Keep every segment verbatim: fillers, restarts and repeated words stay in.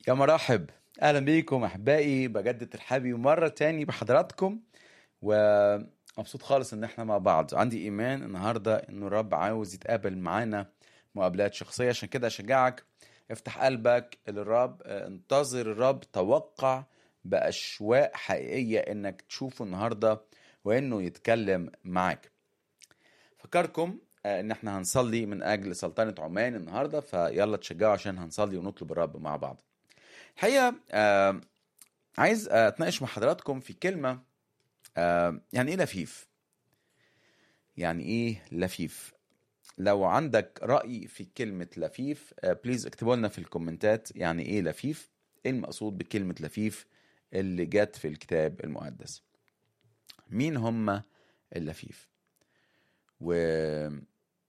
يا مرحب، اهلا بيكم احبائي، بجدد ترحابي مرة تاني بحضراتكم. ومبسوط خالص ان احنا مع بعض. عندي ايمان النهاردة انه الرب عاوز يتقابل معانا مقابلات شخصية، عشان كده اشجعك افتح قلبك للرب، اه، انتظر الرب، توقع بأشواق حقيقية انك تشوفه النهاردة وانه يتكلم معاك. فكركم اه، ان احنا هنصلي من اجل سلطنة عمان النهاردة، فيلا تشجعوا عشان هنصلي ونطلب الرب مع بعض. الحقيقة آه عايز آه، اتناقش مع حضراتكم في كلمة. آه يعني ايه لفيف؟ يعني ايه لفيف؟ لو عندك رأي في كلمة لفيف، آه بليز اكتبوا لنا في الكومنتات يعني ايه لفيف، ايه المقصود بكلمة لفيف اللي جت في الكتاب المقدس. مين هم اللفيف؟ وظهروا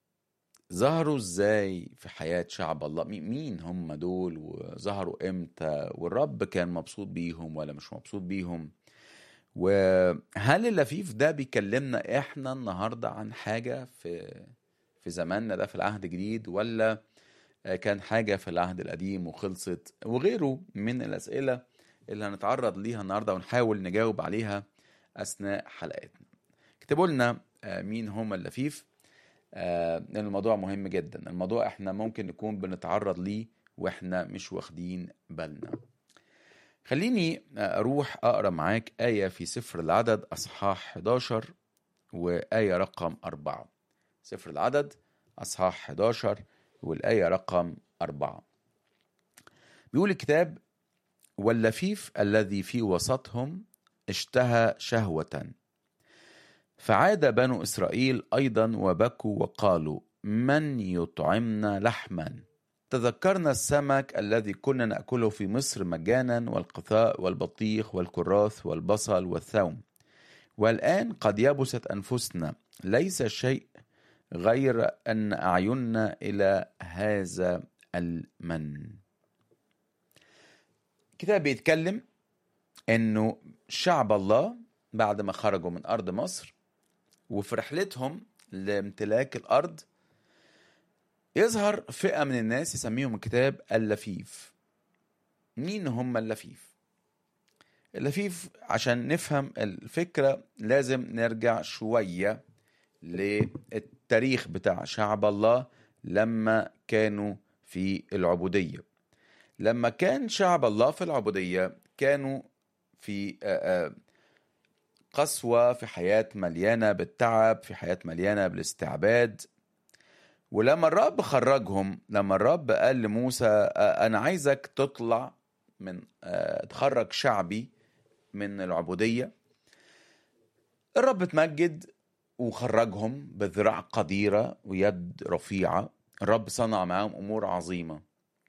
ازاي في حياة شعب الله؟ مي- مين هم دول؟ وظهروا امتى؟ والرب كان مبسوط بيهم ولا مش مبسوط بيهم؟ وهل اللفيف ده بيكلمنا احنا النهاردة عن حاجة في في زماننا ده في العهد الجديد، ولا كان حاجة في العهد القديم وخلصت؟ وغيره من الأسئلة اللي هنتعرض ليها النهاردة ونحاول نجاوب عليها أثناء حلقتنا. اكتبوا لنا آه، مين هم اللفيف، آه، لأن الموضوع مهم جدا. الموضوع احنا ممكن نكون بنتعرض ليه واحنا مش واخدين بالنا. خليني أروح أقرأ معاك آية في سفر العدد أصحاح حداشر وآية رقم أربعة. سفر العدد أصحاح حداشر والآية رقم أربعة. بيقول الكتاب: واللفيف الذي في وسطهم اشتهى شهوة، فعاد بنو إسرائيل أيضا وبكوا وقالوا: من يطعمنا لحما؟ تذكرنا السمك الذي كنا نأكله في مصر مجانا، والقثاء والبطيخ والكراث والبصل والثوم، والآن قد يبست أنفسنا، ليس شيء غير أن أعيننا إلى هذا المن. الكتاب بيتكلم أنه شعب الله بعد ما خرجوا من أرض مصر وفي رحلتهم لامتلاك الأرض، يظهر فئة من الناس يسميهم الكتاب اللفيف. مين هم اللفيف؟ اللفيف عشان نفهم الفكرة لازم نرجع شوية للتاريخ بتاع شعب الله لما كانوا في العبودية. لما كان شعب الله في العبودية كانوا في آه، آه، قسوة، في حياة مليانة بالتعب، في حياة مليانة بالاستعباد. ولما الرب خرجهم، لما الرب قال لموسى آه، أنا عايزك تطلع من آه، تخرج شعبي من العبودية، الرب اتمجد وخرجهم بذراع قديرة ويد رفيعة. الرب صنع معهم أمور عظيمة.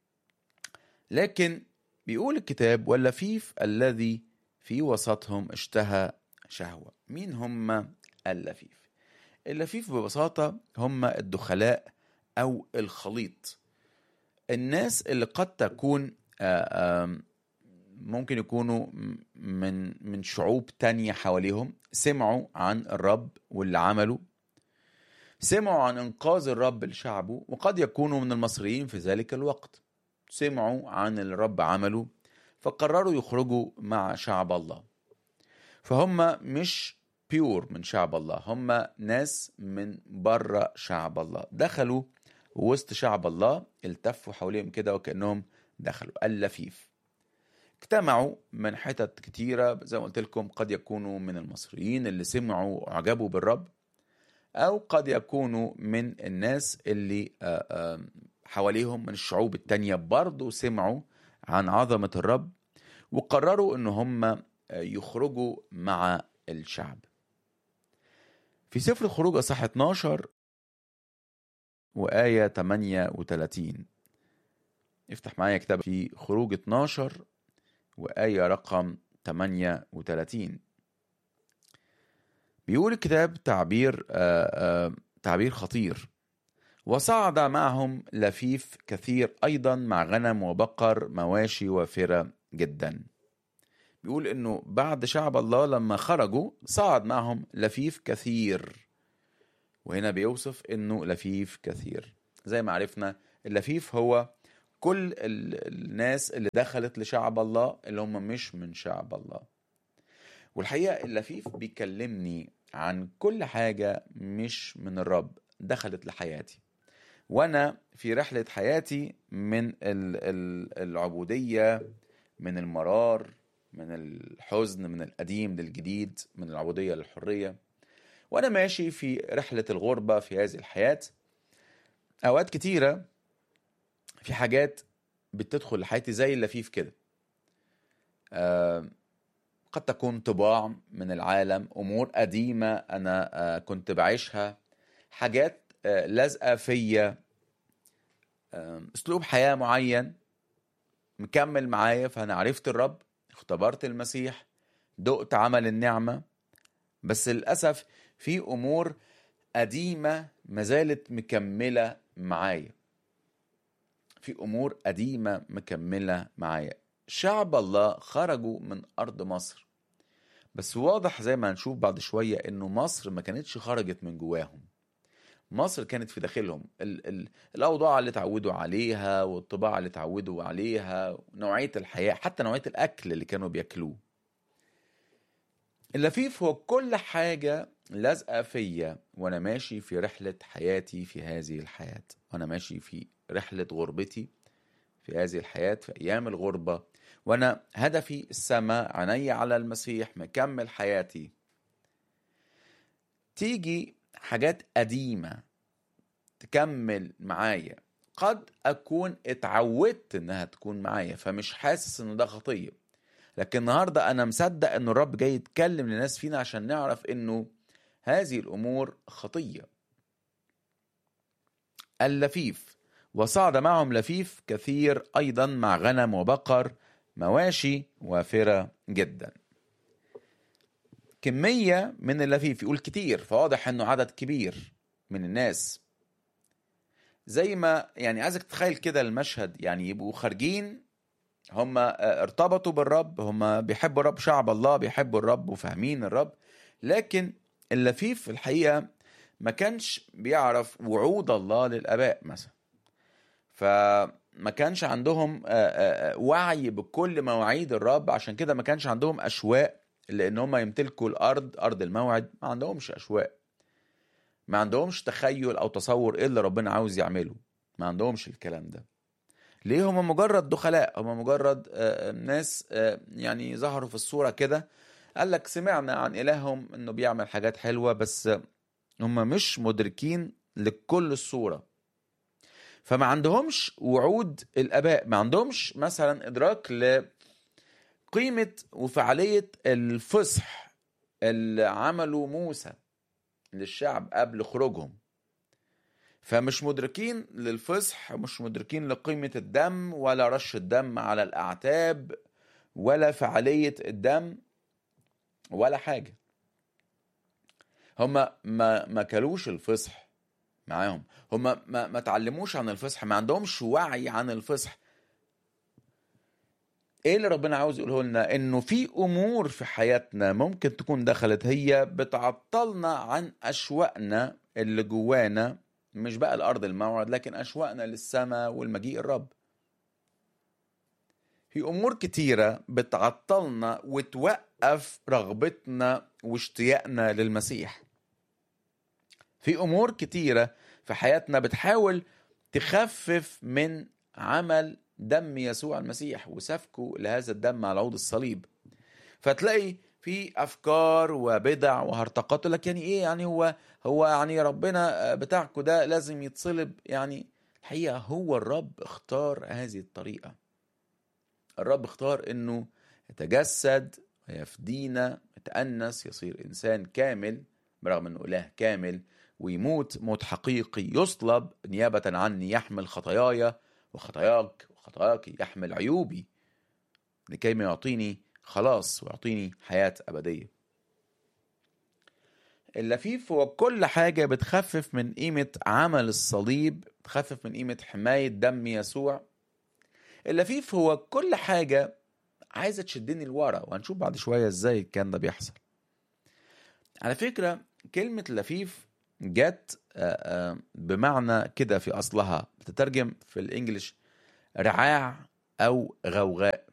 لكن بيقول الكتاب: واللفيف الذي في وسطهم اشتهى شهوة. مين هم اللفيف؟ اللفيف ببساطة هم الدخلاء أو الخليط، الناس اللي قد تكون آه، آم، ممكن يكونوا من من شعوب تانية حواليهم، سمعوا عن الرب واللي عمله، سمعوا عن إنقاذ الرب لشعبه، وقد يكونوا من المصريين في ذلك الوقت، سمعوا عن اللي الرب عمله فقرروا يخرجوا مع شعب الله. فهم مش بيور من شعب الله، هم ناس من بره شعب الله، دخلوا وسط شعب الله، التفوا حواليهم كده وكأنهم دخلوا اللفيف. اجتمعوا من حتت كتيرة زي ما قلت لكم، قد يكونوا من المصريين اللي سمعوا وعجبوا بالرب، أو قد يكونوا من الناس اللي آه، آه، حواليهم من الشعوب التانية برضو سمعوا عن عظمة الرب وقرروا ان هم آه، يخرجوا مع الشعب. في سفر الخروج اصحاح اتناشر وآية ثمانية وثلاثين. افتح معايا كتاب في خروج اتناشر وآية رقم ثمانية وثلاثين. بيقول الكتاب تعبير آآ آآ تعبير خطير: وصعد معهم لفيف كثير أيضا مع غنم وبقر مواشي وافرة جدا. بيقول انه بعد شعب الله لما خرجوا صعد معهم لفيف كثير، وهنا بيوصف انه لفيف كثير. زي ما عرفنا اللفيف هو كل ال- الناس اللي دخلت لشعب الله اللي هم مش من شعب الله. والحقيقة اللفيف بيكلمني عن كل حاجة مش من الرب دخلت لحياتي، وأنا في رحلة حياتي من ال- ال- العبودية، من المرار، من الحزن، من القديم للجديد، من العبودية للحرية، وأنا ماشي في رحلة الغربة في هذه الحياة. أوقات كتيرة في حاجات بتدخل لحياتي زي اللفيف كده. آه، قد تكون طباع من العالم، أمور قديمة أنا آه، كنت بعيشها، حاجات آه، لازقة فيا، آه، أسلوب حياة معين مكمل معايا. فأنا عرفت الرب، اختبرت المسيح، دقت عمل النعمة، بس للأسف في أمور قديمة ما زالت مكملة معايا، في أمور قديمة مكملة معايا. شعب الله خرجوا من أرض مصر، بس واضح زي ما هنشوف بعد شوية إنه مصر ما كانتش خرجت من جواهم. مصر كانت في داخلهم، ال ال الأوضاع اللي اتعودوا عليها والطباع اللي اتعودوا عليها، نوعية الحياة، حتى نوعية الأكل اللي كانوا بياكلوه. اللفيف هو كل حاجة لازقة فيا وأنا ماشي في رحلة حياتي في هذه الحياة، وأنا ماشي في رحلة غربتي في هذه الحياة، في أيام الغربة، وأنا هدفي السماء، عيني على المسيح، مكمل حياتي. تيجي حاجات قديمة تكمل معايا، قد أكون اتعودت إنها تكون معايا فمش حاسس إنه ده خطية، لكن النهاردة أنا مصدق إنه الرب جاي يتكلم للناس فينا عشان نعرف إنه هذه الأمور خطية. اللفيف: وصعد معهم لفيف كثير أيضا مع غنم وبقر، مواشي وافرة جدا. كمية من اللفيف، يقول كتير، فواضح إنه عدد كبير من الناس. زي ما يعني عايزك تتخيل كده المشهد، يعني يبقوا خارجين، هم ارتبطوا بالرب، هم بيحبوا الرب، شعب الله بيحبوا الرب وفاهمين الرب، لكن اللفيف في الحقيقة ما كانش بيعرف وعود الله للآباء مثلا، فما كانش عندهم وعي بكل مواعيد الرب، عشان كده ما كانش عندهم أشواق لأن هم يمتلكوا الأرض، أرض الموعد. ما عندهمش أشواق، ما عندهمش تخيل أو تصور إيه اللي ربنا عاوز يعمله، ما عندهمش الكلام ده. ليه؟ هم مجرد دخلاء، هم مجرد آه، ناس آه، يعني ظهروا في الصورة كده، قال لك سمعنا عن إلههم إنه بيعمل حاجات حلوة، بس هم مش مدركين لكل الصورة. فما عندهمش وعود الآباء، ما عندهمش مثلا إدراك لقيمة وفعالية الفصح اللي عمله موسى للشعب قبل خروجهم. فمش مدركين للفصح، مش مدركين لقيمة الدم، ولا رش الدم على الأعتاب، ولا فعالية الدم، ولا حاجة. هم ما ما كلوش الفصح معاهم، هم ما ما تعلموش عن الفصح، ما عندهمش وعي عن الفصح. ايه اللي ربنا عاوز يقوله لنا؟ انه في امور في حياتنا ممكن تكون دخلت هي بتعطلنا عن اشواقنا اللي جوانا، مش بقى الارض الموعد، لكن اشواقنا للسماء والمجيء الرب. في امور كتيرة بتعطلنا وتوقف رغبتنا واشتياقنا للمسيح. في امور كتيرة في حياتنا بتحاول تخفف من عمل دم يسوع المسيح وسفكه لهذا الدم على عود الصليب. فتلاقي في افكار وبدع وهرطقات لك، يعني ايه يعني هو هو يعني ربنا بتاعكم ده لازم يتصلب؟ يعني الحقيقة هو الرب اختار هذه الطريقة. الرب اختار انه يتجسد ويفدينا، يتأنس، يصير انسان كامل برغم انه اله كامل، ويموت موت حقيقي، يصلب نيابة عني، يحمل خطاياي وخطاياك وخطاياك، يحمل عيوبي لكي ما يعطيني خلاص ويعطيني حياة أبدية. اللفيف هو كل حاجة بتخفف من قيمة عمل الصليب، بتخفف من قيمة حماية دم يسوع. اللفيف هو كل حاجة عايزة تشدني لورا، وهنشوف بعد شوية ازاي كان ده بيحصل. على فكرة كلمة لفيف جت بمعنى كده في أصلها، بتترجم في الإنجليش رعاع أو غوغاء.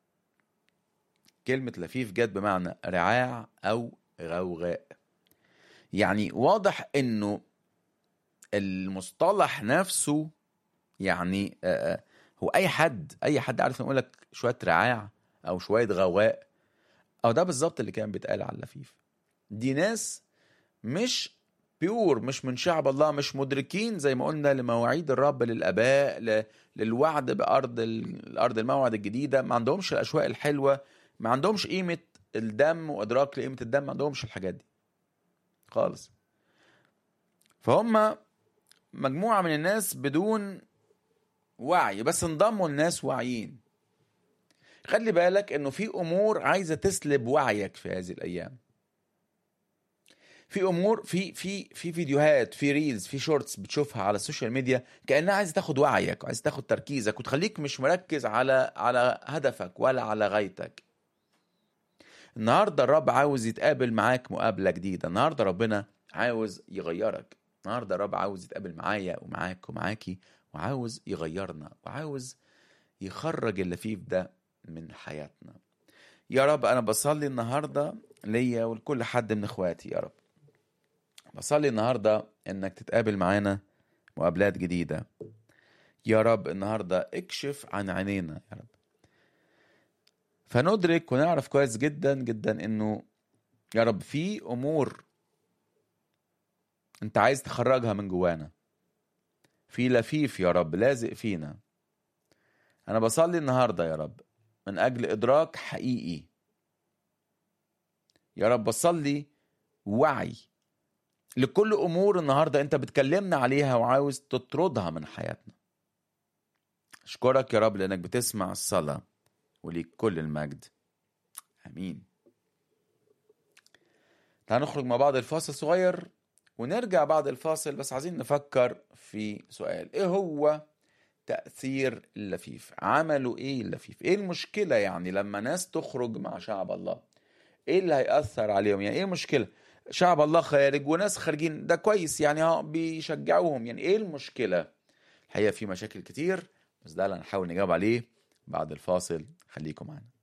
كلمة لفيف جت بمعنى رعاع أو غوغاء. يعني واضح إنه المصطلح نفسه يعني آه هو أي حد أي حد عارف يقول لك شوية رعاع أو شوية غوغاء، أو ده بالظبط اللي كان بيتقال على اللفيف. دي ناس مش بيور، مش من شعب الله، مش مدركين زي ما قلنا لمواعيد الرب للآباء، ل... للوعد بأرض ال... الأرض الموعد الجديدة. ما عندهمش الأشواق الحلوة، ما عندهمش قيمة الدم وإدراك لقيمة الدم، ما عندهمش الحاجات دي خالص. فهم مجموعة من الناس بدون وعي، بس انضموا الناس واعيين. خلي بالك انه في امور عايزة تسلب وعيك في هذه الايام. في امور في في في فيديوهات، في ريلز، في شورتس بتشوفها على السوشيال ميديا كأنها عايزة تاخد وعيك وعايزة تاخد تركيزك وتخليك مش مركز على على هدفك ولا على غايتك. النهاردة الرب عاوز يتقابل معاك مقابلة جديدة. النهاردة ربنا عاوز يغيرك. النهاردة الرب عاوز يتقابل معايا ومعاك ومعاكي، وعاوز يغيرنا، وعاوز يخرج اللفيف ده من حياتنا. يا رب أنا بصلي النهاردة ليا ولكل حد من إخواتي. يا رب بصلي النهاردة إنك تتقابل معانا مقابلات جديدة. يا رب النهاردة اكشف عن عينينا يا رب، فندرك ونعرف كويس جدا جدا إنه يا رب في أمور أنت عايز تخرجها من جوانا، في لفيف يا رب لازق فينا. أنا بصلي النهاردة يا رب من أجل إدراك حقيقي. يا رب بصلي وعي لكل أمور النهاردة أنت بتكلمنا عليها وعاوز تطردها من حياتنا. أشكرك يا رب لأنك بتسمع الصلاة، وليك كل المجد. أمين. تعالوا نخرج مع بعض الفاصل صغير ونرجع بعد الفاصل، بس عايزين نفكر في سؤال: إيه هو تأثير اللفيف؟ عملوا إيه اللفيف؟ إيه المشكلة يعني لما ناس تخرج مع شعب الله؟ إيه اللي هيأثر عليهم؟ يعني إيه المشكلة؟ شعب الله خارج وناس خارجين، ده كويس يعني، ها بيشجعوهم، يعني إيه المشكلة؟ الحقيقة في مشاكل كتير، بس ده اللي هنحاول نجاوب عليه بعد الفاصل. خليكم معنا.